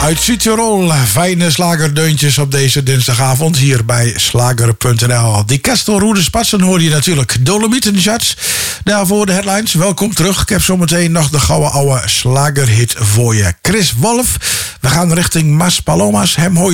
Uit Südtirol, fijne slagerdeuntjes op deze dinsdagavond hier bij slager.nl. Die Kestelroede Spatsen hoor je natuurlijk. Dolomietenjats, daarvoor de headlines. Welkom terug. Ik heb zometeen nog de gouden oude slagerhit voor je. Chris Wolf, we gaan richting Mas Palomas. Hem hoor je